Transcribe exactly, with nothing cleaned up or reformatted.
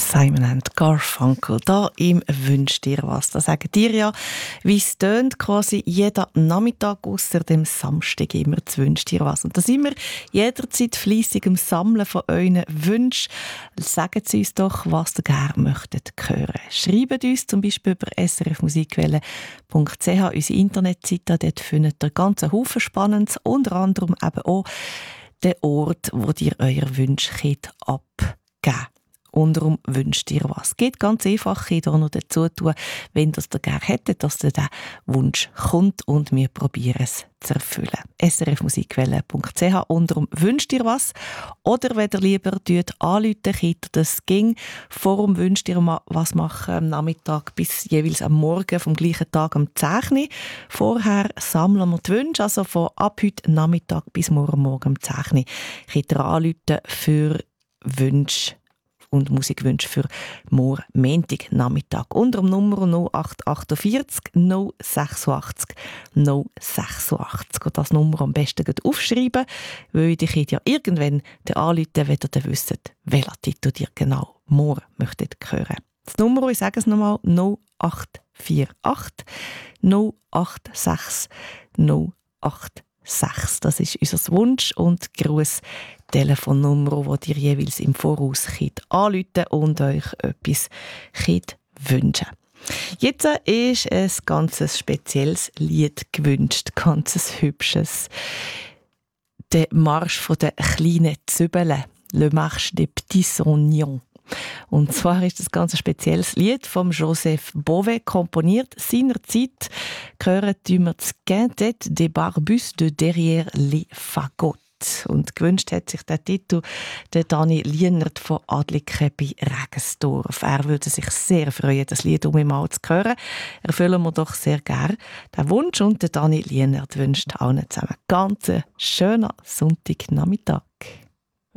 Simon and Garfunkel, da im «Wünsch dir was». Da sagen dir ja, wie es tönt, quasi jeden Nachmittag ausser dem Samstag immer zu «Wünsch dir was». Und da sind wir jederzeit fleissig im Sammeln von euren Wünschen. Sagen Sie uns doch, was ihr gerne möchtet hören. Schreibt uns zum Beispiel über s r f musikwelle punkt c h, unsere Internetseite. Dort findet ihr ganz einen Haufen Spannendes, unter anderem eben auch den Ort, wo ihr eure Wünsche abgeben könnt. Und darum wünscht ihr was. Geht ganz einfach, ich noch dazu tun, wenn das ihr gerne hättet, dass der Wunsch kommt und wir probieren es zu erfüllen. s r f musikwelle punkt c h und darum wünscht ihr was. Oder wenn ihr lieber anrufen könnt, das ging. Vor wünscht ihr mal was machen am Nachmittag bis jeweils am Morgen vom gleichen Tag am zehn. Vorher sammeln wir die Wünsche, also von ab heute Nachmittag bis morgen Morgen am zehn. Könnt ihr anrufen für Wünsche und Musikwünsche für morgen Montag Nachmittag. Unter dem Nummer null acht vier acht null acht sechs null sechs acht. Und das Nummer am besten aufschreiben, weil ich könnt ja irgendwann anrufen, wenn ihr wisst, welcher Titel ihr genau morgen möchtet hören. Das Nummer, ich sage es nochmal, null acht vier acht null acht sechs null acht sechs. Das ist unser Wunsch und Gruß Telefonnummer, wo ihr jeweils im Voraus könnt anrufen und euch etwas könnt wünschen. Jetzt ist ein ganz spezielles Lied gewünscht, ganz hübsches. Der Marsch von der kleinen Zübele, Le Marche des Petits Oignons. Und zwar ist das ganz ein spezielles Lied von Joseph Beauvais komponiert. Seinerzeit hören wir das Quintet des Barbus de Derrière les Fagots. Und gewünscht hat sich der Titel der Dani Lienert von Adliken bei Regensdorf. Er würde sich sehr freuen, das Lied um ihn mal zu hören. Erfüllen wir doch sehr gerne den Wunsch. Und der Dani Lienert wünscht allen zusammen einen ganz schönen Sonntagnachmittag.